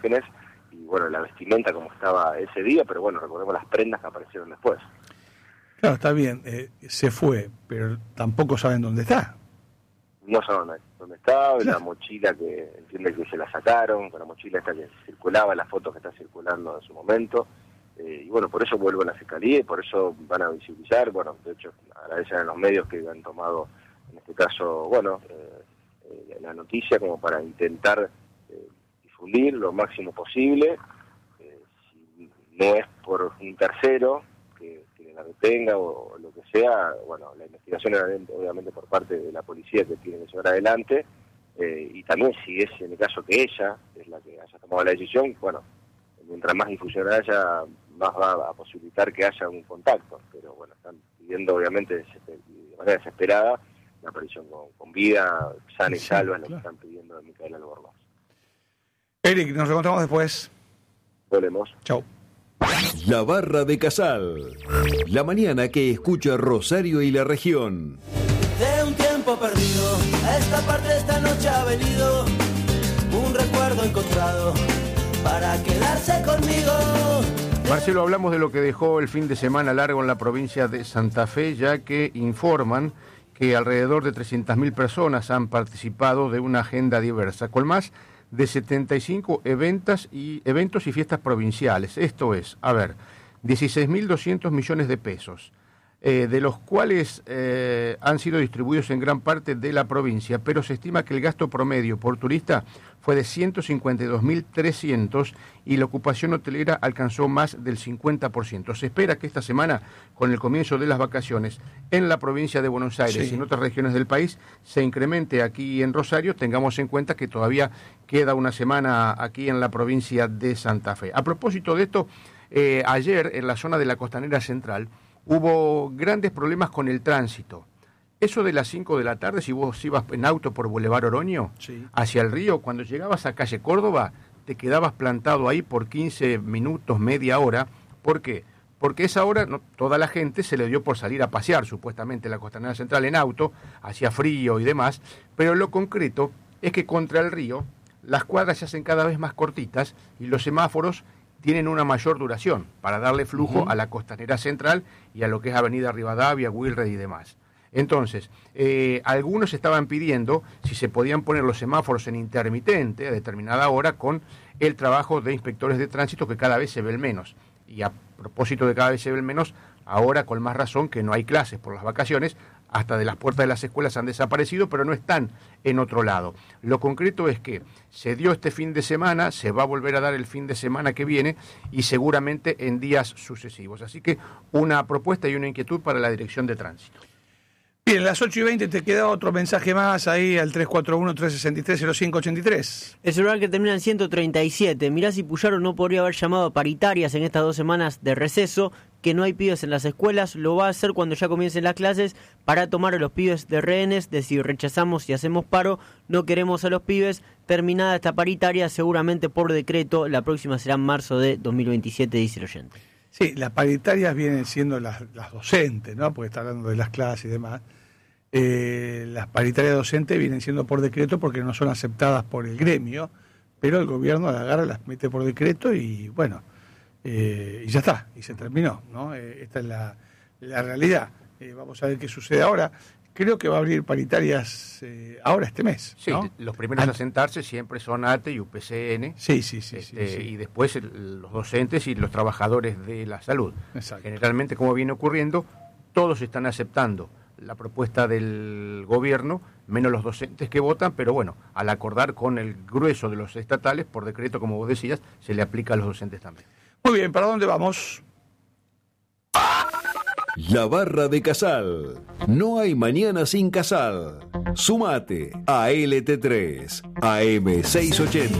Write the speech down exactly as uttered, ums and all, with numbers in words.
imágenes, y bueno, la vestimenta como estaba ese día, pero bueno, recordemos las prendas que aparecieron después. Claro, está bien, eh, se fue, pero tampoco saben dónde está. No saben dónde está, la mochila que entiende que se la sacaron, con la mochila esta que circulaba, las fotos que está circulando en su momento, eh, y bueno, por eso vuelven a la Fiscalía y por eso van a visibilizar, bueno, de hecho agradecen a los medios que han tomado, en este caso, bueno, eh, eh, la noticia como para intentar eh, difundir lo máximo posible, eh, si no es por un tercero, que, que la detenga o, o lo que sea, bueno, la investigación obviamente por parte de la policía que tiene que llevar adelante, eh, y también si es en el caso que ella es la que haya tomado la decisión, bueno, mientras más difusión haya, más va a posibilitar que haya un contacto, pero bueno, están pidiendo obviamente de manera desesperada la aparición con, con vida, sana y sí, salva, es lo claro. que están pidiendo de Micaela Albornoz. Eric, nos encontramos después. Volvemos. Chau. La Barra de Casal. La mañana que escucha Rosario y la región. De un tiempo perdido, a esta parte de esta noche ha venido un recuerdo encontrado para quedarse conmigo. Marcelo, hablamos de lo que dejó el fin de semana largo en la provincia de Santa Fe, ya que informan que alrededor de trescientas mil personas han participado de una agenda diversa, con más de setenta y cinco eventos y, eventos y fiestas provinciales. Esto es, a ver, dieciséis mil doscientos millones de pesos, eh, de los cuales eh, han sido distribuidos en gran parte de la provincia, pero se estima que el gasto promedio por turista fue de ciento cincuenta y dos mil trescientos y la ocupación hotelera alcanzó más del cincuenta por ciento. Se espera que esta semana, con el comienzo de las vacaciones en la provincia de Buenos Aires sí. y en otras regiones del país, se incremente aquí en Rosario. Tengamos en cuenta que todavía queda una semana aquí en la provincia de Santa Fe. A propósito de esto, eh, ayer en la zona de la Costanera Central hubo grandes problemas con el tránsito. Eso de las cinco de la tarde, si vos ibas en auto por Boulevard Oroño, sí. hacia el río, cuando llegabas a calle Córdoba, te quedabas plantado ahí por quince minutos, media hora. ¿Por qué? Porque esa hora no, toda la gente se le dio por salir a pasear, supuestamente, en la Costanera Central en auto, hacía frío y demás, pero lo concreto es que contra el río las cuadras se hacen cada vez más cortitas y los semáforos tienen una mayor duración para darle flujo uh-huh. a la Costanera Central y a lo que es Avenida Rivadavia, Wilred y demás. Entonces, eh, algunos estaban pidiendo si se podían poner los semáforos en intermitente a determinada hora con el trabajo de inspectores de tránsito, que cada vez se ve menos. Y a propósito de cada vez se ve menos, ahora con más razón que no hay clases por las vacaciones, hasta de las puertas de las escuelas han desaparecido, pero no están en otro lado. Lo concreto es que se dio este fin de semana, se va a volver a dar el fin de semana que viene y seguramente en días sucesivos. Así que una propuesta y una inquietud para la Dirección de Tránsito. Bien, las ocho y veinte te queda otro mensaje más ahí al tres cuatro uno, tres seis tres, cero cinco ocho tres. El celular que termina en ciento treinta y siete. Mirá si Puyaro no podría haber llamado a paritarias en estas dos semanas de receso, que no hay pibes en las escuelas. Lo va a hacer cuando ya comiencen las clases para tomar a los pibes de rehenes, de si rechazamos y hacemos paro, no queremos a los pibes. Terminada esta paritaria, seguramente por decreto, la próxima será en marzo de dos mil veintisiete, dice el oyente. Sí, las paritarias vienen siendo las, las docentes, ¿no? Porque está hablando de las clases y demás. Eh, las paritarias docentes vienen siendo por decreto porque no son aceptadas por el gremio, pero el gobierno las agarra, las mete por decreto y bueno, eh, y ya está, y se terminó, ¿no? Eh, esta es la, la realidad. Eh, vamos a ver qué sucede ahora. Creo que va a abrir paritarias eh, ahora este mes, ¿no? Sí, los primeros a sentarse siempre son A T E y U P C N. Sí, sí, sí. Este, sí, sí. Y después el, los docentes y los trabajadores de la salud. Exacto. Generalmente, como viene ocurriendo, todos están aceptando la propuesta del gobierno, menos los docentes que votan, pero bueno, al acordar con el grueso de los estatales, por decreto, como vos decías, se le aplica a los docentes también. Muy bien, ¿para dónde vamos? La Barra de Casal. No hay mañana sin Casal. Sumate a L T tres, A M seiscientos ochenta.